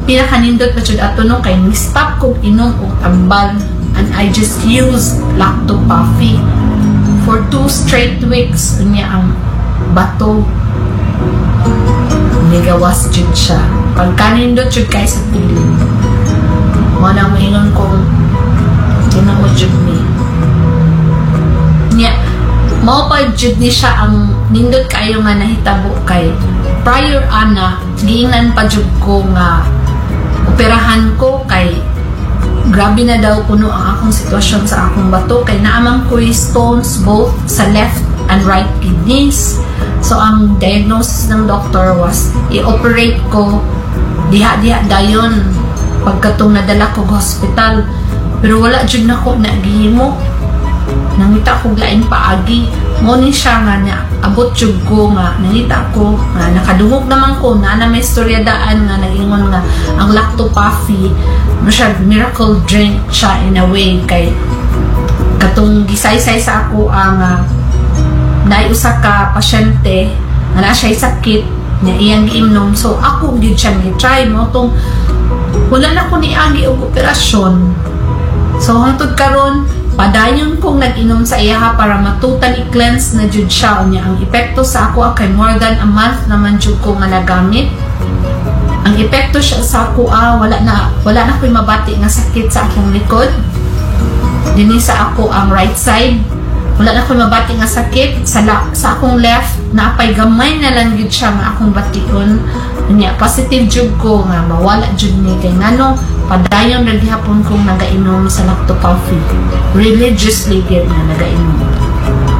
Pinakanindot na jud ato no kay ni-stop kog inom og tambal and I just use lacto puffy for 2 straight weeks. Unya ang bato nigawas jud siya. Pagkanindot jud kay sa piling. Mo na moingon kong tinamo jud ni. Nya mao pa jud ni siya ang nindot kayo nga nahitabo kay prior ana giingnan pa jud ko nga operahan ko kay grabe na daw kuno ang akong sitwasyon sa akong bato kay naamang ko stones both sa left and right kidneys. So ang diagnosis ng doctor was i-operate ko diha dayon pagkatong nadala ko sa hospital, pero wala jud nako nagihimo. Nangita ko lain paagi mo ni siya nga na abot jud ko nga nangita ko nga nakadungog naman ko na may istoryadaan nga nagingon nga ang lacto puffy masyad miracle drink siya in a way kay katong gisaysay sa ako ang naiusa ka pasyente nga na siya sakit na iyang giimnom, so ako gid siya gi-try mo tong wala na ko ni agi og operasyon. So hangtod karon padayon kong nag-inom sa iyaha para matutally cleanse na jud siya. Unya ang epekto sa ako kay more than a month naman jud ko nga nagamit. Ang epekto siya sa ako wala na ko'y mabati nga sakit sa akong likod. Dinhi sa ako ang right side. Wala na ko'y mabati nga sakit sa akong left. Naapay gamay na lang jud siya nga akong bation. Unya positive jud ko nga mawala jud ni kay ngano padayon ra gihapon kong nagainom sa lacto puffy. Religiously gid nga nagainom.